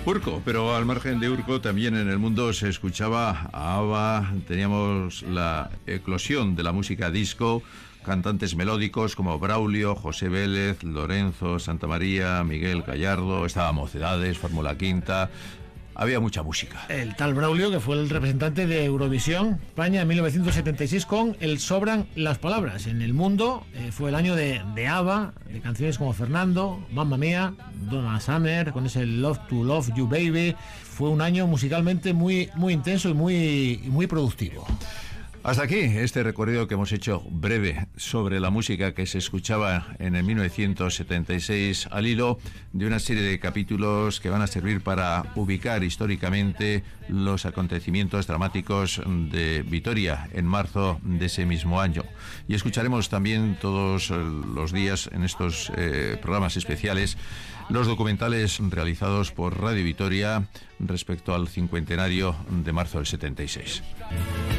Urco, pero al margen de Urco también en el mundo se escuchaba a ABBA, teníamos la eclosión de la música disco, cantantes melódicos como Braulio, José Vélez, Lorenzo, Santa María, Miguel Gallardo, estaba Mocedades, Fórmula Quinta. Había mucha música. El tal Braulio, que fue el representante de Eurovisión España en 1976 con el Sobran las palabras. En el mundo fue el año de ABBA, de canciones como Fernando, Mamma Mía, Donna Summer, con ese Love to Love You Baby. Fue un año musicalmente muy intenso y muy productivo. Hasta aquí este recorrido que hemos hecho breve sobre la música que se escuchaba en el 1976 al hilo de una serie de capítulos que van a servir para ubicar históricamente los acontecimientos dramáticos de Vitoria en marzo de ese mismo año. Y escucharemos también todos los días en estos programas especiales los documentales realizados por Radio Vitoria respecto al cincuentenario de marzo del 76.